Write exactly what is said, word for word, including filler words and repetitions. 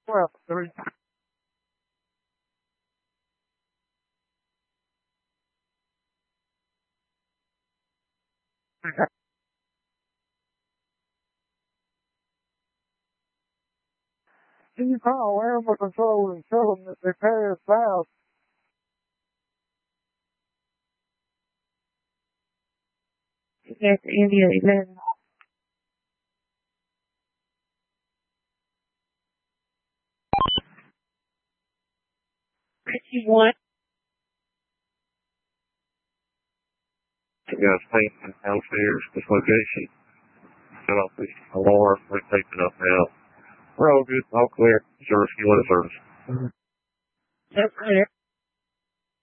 Well, three. Can you call Animal Control and tell them that they passed out? Yes, India eleven. fifty-one. You guys painting downstairs, this location. Set off the alarm. We're taking up now. We're all good, all clear. Service, you want a service. That's clear.